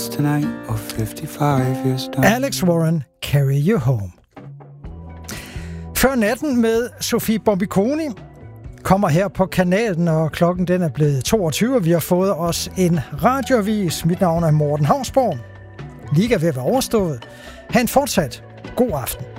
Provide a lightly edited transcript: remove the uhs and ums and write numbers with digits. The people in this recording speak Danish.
Tonight or 55 years down. Alex Warren, Carry You Home. Før natten med Sofie Bombiconi kommer her på kanalen, og klokken den er blevet 22, og vi har fået os en radioavis. Mit navn er Morten Hausborg. Liga ved at være overstået. Ha' en fortsat god aften.